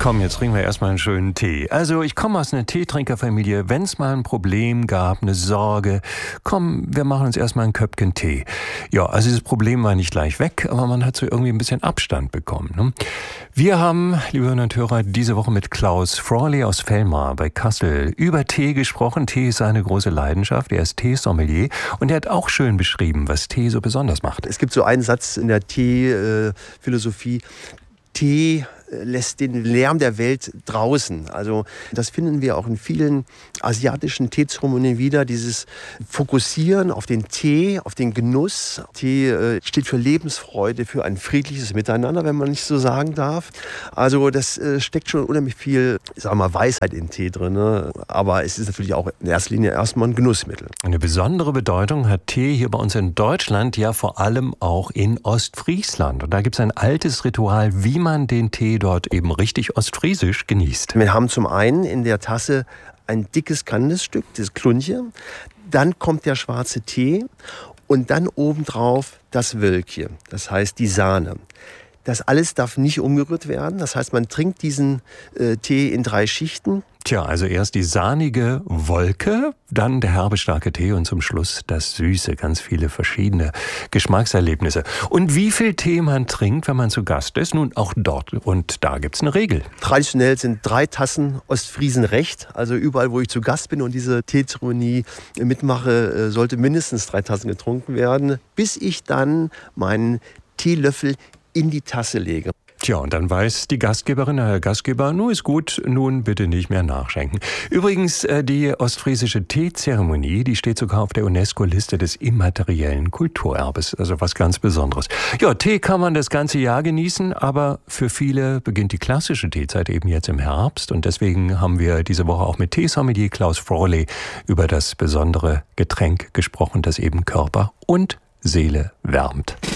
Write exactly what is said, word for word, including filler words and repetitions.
Komm, jetzt trinken wir erstmal einen schönen Tee. Also ich komme aus einer Teetrinkerfamilie. Wenn es mal ein Problem gab, eine Sorge, komm, wir machen uns erstmal ein Köpfchen Tee. Ja, also dieses Problem war nicht gleich weg, aber man hat so irgendwie ein bisschen Abstand bekommen. Ne? Wir haben, liebe Hörer und Hörer, diese Woche mit Klaus Frawley aus Fellmar bei Kassel über Tee gesprochen. Tee ist seine große Leidenschaft. Er ist Teesommelier und er hat auch schön beschrieben, was Tee so besonders macht. Es gibt so einen Satz in der Teephilosophie: Tee lässt den Lärm der Welt draußen. Also das finden wir auch in vielen asiatischen Teezeremonien wieder, dieses Fokussieren auf den Tee, auf den Genuss. Tee äh, steht für Lebensfreude, für ein friedliches Miteinander, wenn man nicht so sagen darf. Also das äh, steckt schon unheimlich viel, ich sag mal, Weisheit in Tee drin. Ne? Aber es ist natürlich auch in erster Linie erstmal ein Genussmittel. Eine besondere Bedeutung hat Tee hier bei uns in Deutschland, ja vor allem auch in Ostfriesland. Und da gibt es ein altes Ritual, wie man den Tee dort eben richtig ostfriesisch genießt. Wir haben zum einen in der Tasse ein dickes Kandisstück, das Klunche. Dann kommt der schwarze Tee und dann obendrauf das Wölkje, das heißt die Sahne. Das alles darf nicht umgerührt werden. Das heißt, man trinkt diesen äh, Tee in drei Schichten. Tja, also erst die sahnige Wolke, dann der herbe, starke Tee und zum Schluss das Süße. Ganz viele verschiedene Geschmackserlebnisse. Und wie viel Tee man trinkt, wenn man zu Gast ist, nun auch dort. Und da gibt's eine Regel. Traditionell sind drei Tassen Ostfriesenrecht. Also überall, wo ich zu Gast bin und diese Teezeremonie mitmache, sollte mindestens drei Tassen getrunken werden, bis ich dann meinen Teelöffel in die Tasse lege. Tja, und dann weiß die Gastgeberin, der Gastgeber, nun ist gut, nun bitte nicht mehr nachschenken. Übrigens, die ostfriesische Teezeremonie, die steht sogar auf der UNESCO-Liste des immateriellen Kulturerbes, also was ganz Besonderes. Ja, Tee kann man das ganze Jahr genießen, aber für viele beginnt die klassische Teezeit eben jetzt im Herbst und deswegen haben wir diese Woche auch mit Teesommelier Klaus Frawley über das besondere Getränk gesprochen, das eben Körper und Seele wärmt.